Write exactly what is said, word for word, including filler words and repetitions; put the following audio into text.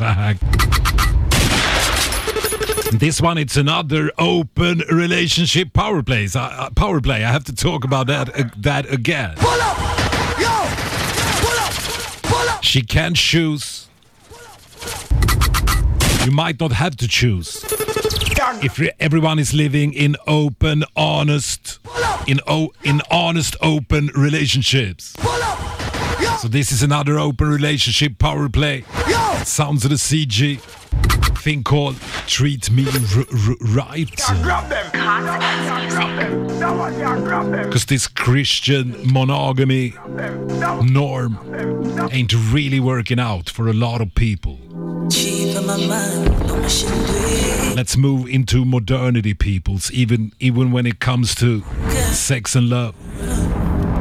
track. This one, it's another open relationship power plays. Uh, power play. I have to talk about that uh, that again. Pull up, yo, pull up, pull up. She can't choose. You might not have to choose. If everyone is living in open, honest, in o- in honest, open relationships. So this is another open relationship power play. Sounds of the C G. Thing called Treat Me r- r- Right. Because this Christian monogamy norm ain't really working out for a lot of people. Let's move into modernity, peoples, even even when it comes to sex and love.